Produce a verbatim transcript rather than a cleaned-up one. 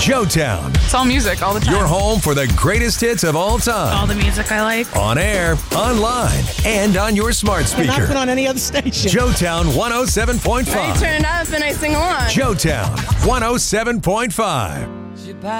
Joetown, It's all music all the time. your home for the greatest hits of all time. All the music I like. On air, online, and on your smart Can I speaker. put on any other station? Joetown one oh seven point I five. turn it up and I sing along. Joetown one oh seven point five.